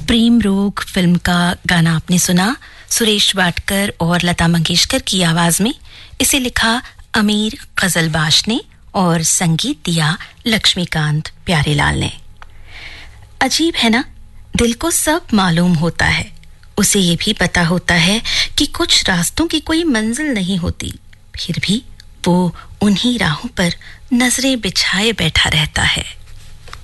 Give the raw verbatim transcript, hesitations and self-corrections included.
प्रेम रोग फिल्म का गाना आपने सुना, सुरेश वाडकर और लता मंगेशकर की आवाज में। इसे लिखा अमीर गजलबाश ने और संगीत दिया लक्ष्मीकांत प्यारेलाल ने। अजीब है ना, दिल को सब मालूम होता है, उसे ये भी पता होता है कि कुछ रास्तों की कोई मंजिल नहीं होती, फिर भी वो उन्हीं राहों पर नजरें बिछाए बैठा रहता है।